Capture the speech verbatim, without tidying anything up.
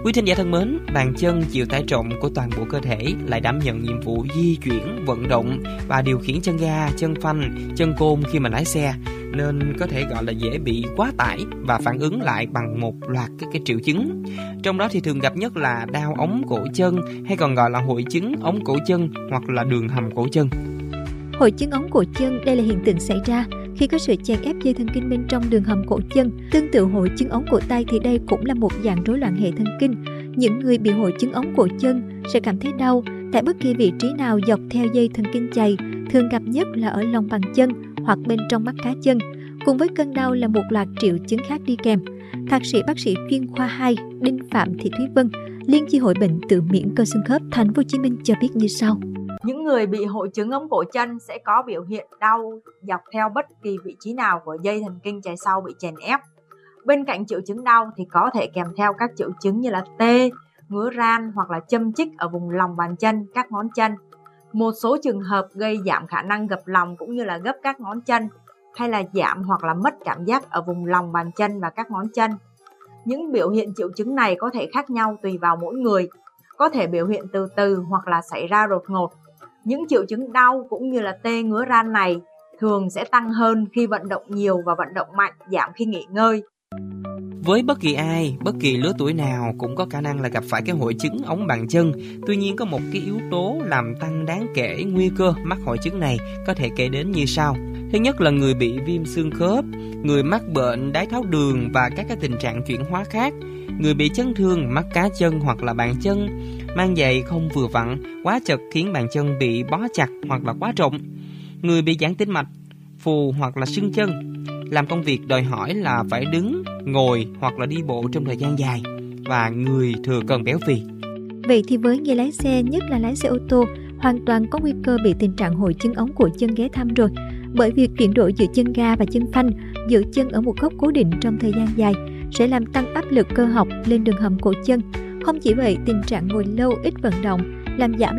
Quý thính giả thân mến, bàn chân chịu tải trọng của toàn bộ cơ thể, lại đảm nhận nhiệm vụ di chuyển, vận động và điều khiển chân ga, chân phanh, chân côn khi mà lái xe, nên có thể gọi là dễ bị quá tải và phản ứng lại bằng một loạt các cái triệu chứng. Trong đó thì thường gặp nhất là đau ống cổ chân, hay còn gọi là hội chứng ống cổ chân hoặc là đường hầm cổ chân. Hội chứng ống cổ chân đây là hiện tượng xảy ra khi có sự chèn ép dây thần kinh bên trong đường hầm cổ chân. Tương tự hội chứng ống cổ tay thì đây cũng là một dạng rối loạn hệ thần kinh. Những người bị hội chứng ống cổ chân sẽ cảm thấy đau tại bất kỳ vị trí nào dọc theo dây thần kinh chày, thường gặp nhất là ở lòng bàn chân hoặc bên trong mắt cá chân. Cùng với cơn đau là một loạt triệu chứng khác đi kèm. Thạc sĩ bác sĩ chuyên khoa hai Đinh Phạm Thị Thúy Vân, Liên chi hội bệnh tự miễn cơ xương khớp Thành phố Hồ Chí Minh cho biết như sau. Những người bị hội chứng ống cổ chân sẽ có biểu hiện đau dọc theo bất kỳ vị trí nào của dây thần kinh chày sau bị chèn ép. Bên cạnh triệu chứng đau thì có thể kèm theo các triệu chứng như là tê, ngứa ran hoặc là châm chích ở vùng lòng bàn chân, các ngón chân. Một số trường hợp gây giảm khả năng gập lòng cũng như là gấp các ngón chân, hay là giảm hoặc là mất cảm giác ở vùng lòng bàn chân và các ngón chân. Những biểu hiện triệu chứng này có thể khác nhau tùy vào mỗi người, có thể biểu hiện từ từ hoặc là xảy ra đột ngột. Những triệu chứng đau cũng như là tê ngứa ran này thường sẽ tăng hơn khi vận động nhiều và vận động mạnh, giảm khi nghỉ ngơi. Với bất kỳ ai, bất kỳ lứa tuổi nào cũng có khả năng là gặp phải cái hội chứng ống bàn chân. Tuy nhiên có một cái yếu tố làm tăng đáng kể nguy cơ mắc hội chứng này có thể kể đến như sau. Thứ nhất là người bị viêm xương khớp, người mắc bệnh đái tháo đường và các cái tình trạng chuyển hóa khác, người bị chấn thương mắt cá chân hoặc là bàn chân, mang giày không vừa vặn, quá chật khiến bàn chân bị bó chặt hoặc là quá rộng, người bị giãn tĩnh mạch, phù hoặc là sưng chân, làm công việc đòi hỏi là phải đứng, ngồi hoặc là đi bộ trong thời gian dài, và người thừa cân béo phì. Vậy thì với người lái xe, nhất là lái xe ô tô, hoàn toàn có nguy cơ bị tình trạng hội chứng ống cổ chân ghé thăm rồi. Bởi việc chuyển đổi giữa chân ga và chân phanh, giữ chân ở một góc cố định trong thời gian dài sẽ làm tăng áp lực cơ học lên đường hầm cổ chân. Không chỉ vậy, tình trạng ngồi lâu ít vận động làm giảm